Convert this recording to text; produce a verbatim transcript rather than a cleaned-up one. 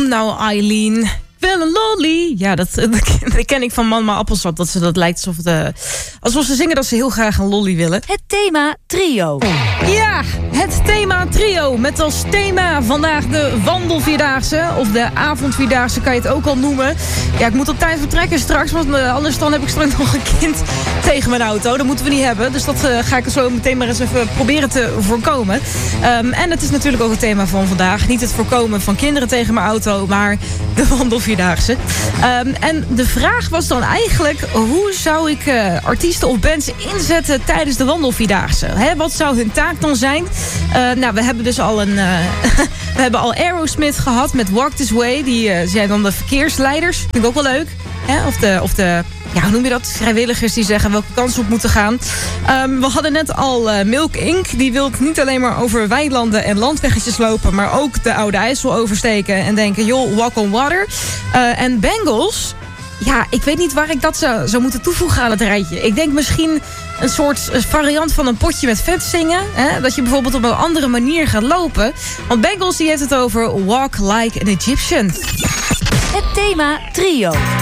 Kom nou, Eileen. Wel een lolly. Ja, dat, dat ken ik van Mama Appelsap. Dat ze dat lijkt alsof, de, alsof ze zingen dat ze heel graag een lolly willen. Het thema trio. Ja, het thema trio. Met als thema vandaag de wandelvierdaagse. Of de avondvierdaagse kan je het ook al noemen. Ja, ik moet op tijd vertrekken straks. Want uh, anders dan heb ik straks nog een kind tegen mijn auto. Dat moeten we niet hebben. Dus dat uh, ga ik zo meteen maar eens even proberen te voorkomen. Um, en het is natuurlijk ook het thema van vandaag. Niet het voorkomen van kinderen tegen mijn auto. Maar de wandelvierdaagse. Vierdaagse. Um, en de vraag was dan eigenlijk, hoe zou ik uh, artiesten of bands inzetten tijdens de wandelvierdaagse? Hè, wat zou hun taak dan zijn? Uh, nou, we hebben dus al een, uh, we hebben al Aerosmith gehad met Walk This Way. Die uh, zijn dan de verkeersleiders. Vind ik ook wel leuk. Hè? Of de, of de ja, hoe noem je dat? Vrijwilligers die zeggen welke kant ze op moeten gaan. Um, we hadden net al uh, Milk Incorporated. Die wil niet alleen maar over weilanden en landweggetjes lopen, maar ook de Oude IJssel oversteken en denken, joh, walk on water. Uh, en Bangles, ja, ik weet niet waar ik dat zou, zou moeten toevoegen aan het rijtje. Ik denk misschien een soort variant van een potje met vet zingen. Hè? Dat je bijvoorbeeld op een andere manier gaat lopen. Want Bangles die heeft het over Walk Like an Egyptian. Het thema trio.